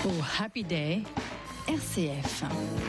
au Happy Day, RCF.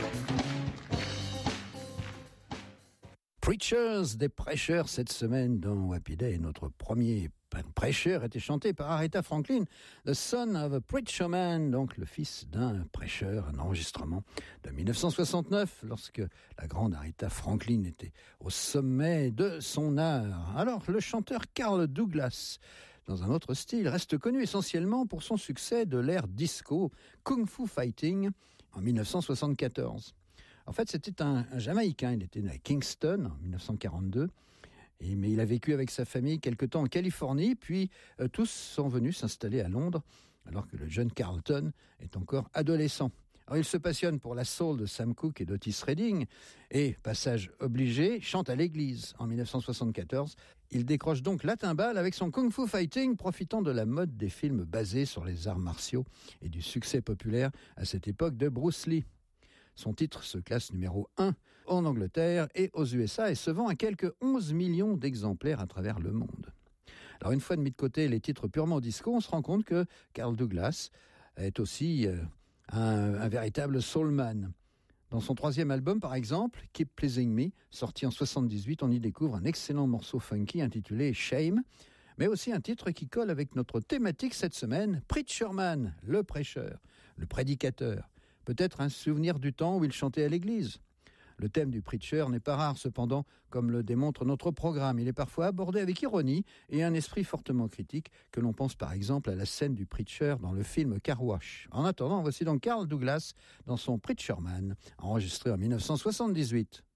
Preachers, des prêcheurs cette semaine dans Happy Day. Notre premier prêcheur était chanté par Aretha Franklin, The Son of a Preacher Man, donc le fils d'un prêcheur, un enregistrement de 1969, lorsque la grande Aretha Franklin était au sommet de son art. Alors, le chanteur Carl Douglas, dans un autre style, reste connu essentiellement pour son succès de l'ère disco Kung Fu Fighting en 1974. En fait, c'était un Jamaïcain, il était né à Kingston en 1942, mais il a vécu avec sa famille quelque temps en Californie, puis tous sont venus s'installer à Londres, alors que le jeune Carlton est encore adolescent. Alors, il se passionne pour la soul de Sam Cooke et d'Otis Redding, et, passage obligé, chante à l'église en 1974. Il décroche donc la timbale avec son Kung Fu Fighting, profitant de la mode des films basés sur les arts martiaux et du succès populaire à cette époque de Bruce Lee. Son titre se classe numéro 1 en Angleterre et aux USA et se vend à quelques 11 millions d'exemplaires à travers le monde. Alors une fois de mis de côté les titres purement disco, on se rend compte que Carl Douglas est aussi un véritable soulman. Dans son troisième album, par exemple, Keep Pleasing Me, sorti en 1978, on y découvre un excellent morceau funky intitulé Shame, mais aussi un titre qui colle avec notre thématique cette semaine, Preacher Man, le prêcheur, le prédicateur. Peut-être un souvenir du temps où il chantait à l'église. Le thème du preacher n'est pas rare cependant, comme le démontre notre programme. Il est parfois abordé avec ironie et un esprit fortement critique, que l'on pense par exemple à la scène du preacher dans le film Car Wash. En attendant, voici donc Carl Douglas dans son Preacher Man, enregistré en 1978.